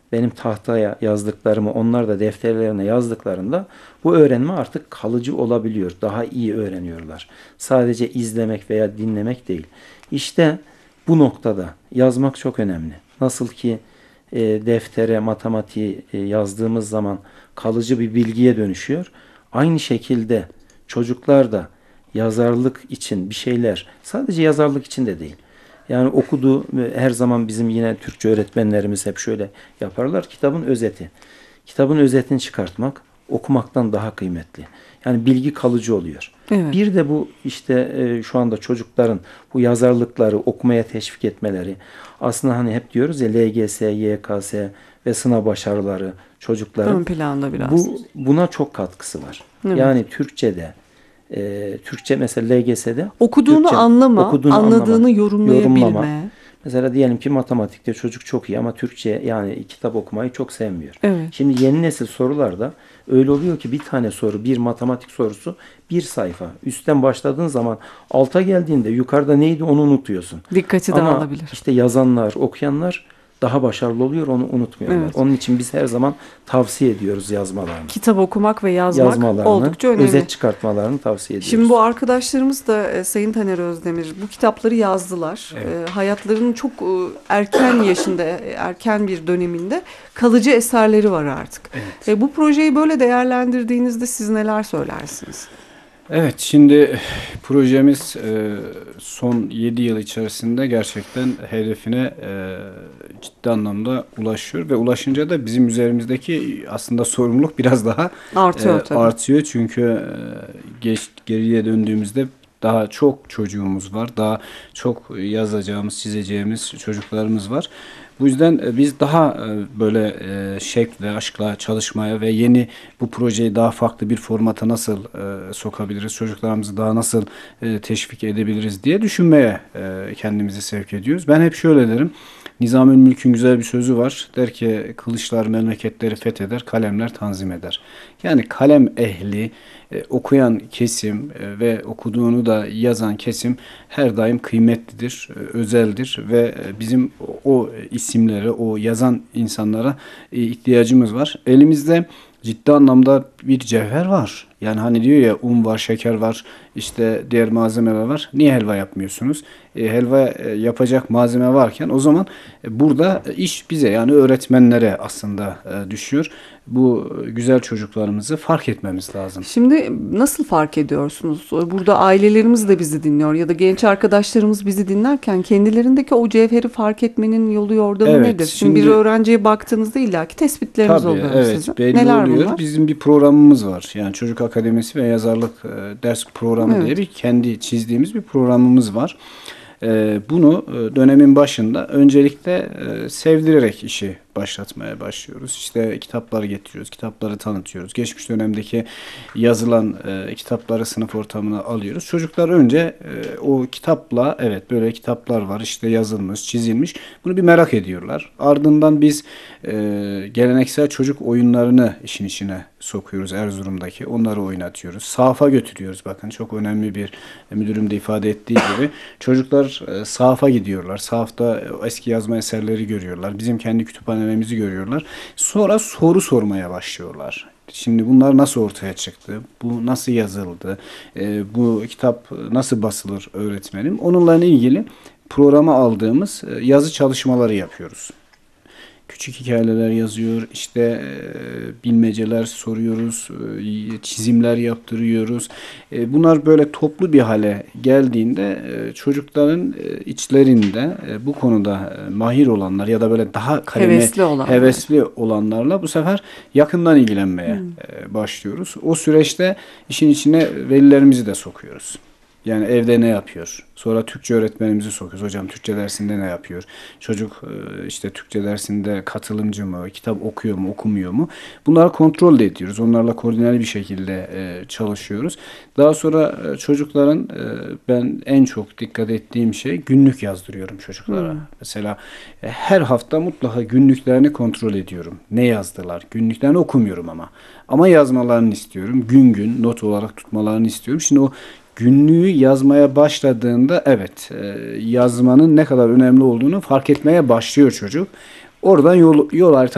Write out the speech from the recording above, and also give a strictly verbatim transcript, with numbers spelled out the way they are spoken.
benim tahtaya yazdıklarımı onlar da defterlerine yazdıklarında bu öğrenme artık kalıcı olabiliyor. Daha iyi öğreniyorlar. Sadece izlemek veya dinlemek değil. İşte bu noktada yazmak çok önemli. Nasıl ki e, deftere, matematiği e, yazdığımız zaman kalıcı bir bilgiye dönüşüyor. Aynı şekilde çocuklar da yazarlık için bir şeyler, sadece yazarlık için de değil. Yani okudu her zaman bizim yine Türkçe öğretmenlerimiz hep şöyle yaparlar. Kitabın özeti. Kitabın özetini çıkartmak okumaktan daha kıymetli. Yani bilgi kalıcı oluyor. Evet. Bir de bu işte e, şu anda çocukların bu yazarlıkları okumaya teşvik etmeleri. Aslında hani hep diyoruz ya L G S, Y K S ve sınav başarıları çocukların. Ön planda biraz. Bu, buna çok katkısı var. Evet. Yani Türkçe'de e, Türkçe mesela L G S'de okuduğunu Türkçe, anlama, okuduğunu anladığını anlama, yorumlayabilme. yorumlama. Mesela diyelim ki matematikte çocuk çok iyi ama Türkçe yani kitap okumayı çok sevmiyor. Evet. Şimdi yeni nesil sorularda öyle oluyor ki bir tane soru, bir matematik sorusu bir sayfa. Üstten başladığın zaman alta geldiğinde yukarıda neydi onu unutuyorsun. Dikkati Ama dağılabilir. işte yazanlar, okuyanlar daha başarılı oluyor, onu unutmuyorlar. Evet. Onun için biz her zaman tavsiye ediyoruz yazmalarını. Kitap okumak ve yazmak Yazmalarını, oldukça önemli. özet çıkartmalarını tavsiye ediyoruz. Şimdi bu arkadaşlarımız da e, Sayın Taner Özdemir bu kitapları yazdılar. Evet. E, hayatlarının çok e, erken yaşında, e, erken bir döneminde kalıcı eserleri var artık. Evet. E, bu projeyi böyle değerlendirdiğinizde siz neler söylersiniz? Evet, şimdi projemiz e, son yedi yıl içerisinde gerçekten hedefine e, ciddi anlamda ulaşıyor ve ulaşınca da bizim üzerimizdeki aslında sorumluluk biraz daha Artıyor e, tabii. artıyor. Çünkü e, geç, geriye döndüğümüzde daha çok çocuğumuz var, daha çok yazacağımız, çizeceğimiz çocuklarımız var. Bu yüzden biz daha böyle şevkle, aşkla çalışmaya ve yeni bu projeyi daha farklı bir formata nasıl sokabiliriz, çocuklarımızı daha nasıl teşvik edebiliriz diye düşünmeye kendimizi sevk ediyoruz. Ben hep şöyle derim, Nizamül Mülk'ün güzel bir sözü var. Der ki kılıçlar memleketleri fetheder, kalemler tanzim eder. Yani kalem ehli, e, okuyan kesim e, ve okuduğunu da yazan kesim her daim kıymetlidir, e, özeldir ve e, bizim o, o isimlere, o yazan insanlara e, ihtiyacımız var. Elimizde ciddi anlamda bir cevher var. Yani hani diyor ya un var, şeker var, işte diğer malzemeler var. Niye helva yapmıyorsunuz? E, helva e, yapacak malzeme varken o zaman e, burada iş bize yani öğretmenlere aslında e, düşüyor. Bu güzel çocuklarımızı fark etmemiz lazım. Şimdi nasıl fark ediyorsunuz? Burada ailelerimiz de bizi dinliyor ya da genç arkadaşlarımız bizi dinlerken kendilerindeki o cevheri fark etmenin yolu yordamı Evet, nedir? Şimdi, şimdi- bir öğrenciye baktığınızda illaki tespitleriniz Tabii, oluyor evet, sizin. belli Neler oluyor. bunlar? Bizim bir programımız var. Yani Çocuk Akademisi ve Yazarlık e, Ders Programı Evet. diye bir kendi çizdiğimiz bir programımız var. E, bunu e, dönemin başında öncelikle e, sevdirerek işi başlatmaya başlıyoruz. İşte kitapları getiriyoruz, kitapları tanıtıyoruz. Geçmiş dönemdeki yazılan e, kitapları sınıf ortamına alıyoruz. Çocuklar önce e, o kitapla, evet böyle kitaplar var, işte yazılmış, çizilmiş. Bunu bir merak ediyorlar. Ardından biz e, geleneksel çocuk oyunlarını işin içine sokuyoruz Erzurum'daki. Onları oynatıyoruz. Sahafa götürüyoruz. Bakın çok önemli bir e, müdürüm de ifade ettiği gibi. Çocuklar e, sahafa gidiyorlar. Sahafta e, eski yazma eserleri görüyorlar. Bizim kendi kütüphanelerimizi görüyorlar. Sonra soru sormaya başlıyorlar. Şimdi bunlar nasıl ortaya çıktı? Bu nasıl yazıldı? E, bu kitap nasıl basılır öğretmenim? Onunla ilgili programa aldığımız e, yazı çalışmaları yapıyoruz. Küçük hikayeler yazıyor, işte e, bilmeceler soruyoruz, e, çizimler yaptırıyoruz. E, bunlar böyle toplu bir hale geldiğinde e, çocukların e, içlerinde e, bu konuda e, mahir olanlar ya da böyle daha kaleme Hevesli olanlar. hevesli olanlarla bu sefer yakından ilgilenmeye e, başlıyoruz. O süreçte işin içine velilerimizi de sokuyoruz. Yani evde ne yapıyor? Sonra Türkçe öğretmenimizi sokuyoruz. Hocam Türkçe dersinde ne yapıyor? Çocuk e, işte Türkçe dersinde katılımcı mı? Kitap okuyor mu? Okumuyor mu? Bunları kontrol de ediyoruz. Onlarla koordineli bir şekilde e, çalışıyoruz. Daha sonra e, çocukların e, ben en çok dikkat ettiğim şey günlük yazdırıyorum çocuklara. Hmm. Mesela e, her hafta mutlaka günlüklerini kontrol ediyorum. Ne yazdılar? Günlüklerini okumuyorum ama. Ama yazmalarını istiyorum. Gün gün not olarak tutmalarını istiyorum. Şimdi o günlüğü yazmaya başladığında evet e, yazmanın ne kadar önemli olduğunu fark etmeye başlıyor çocuk. Oradan yol, yol haritası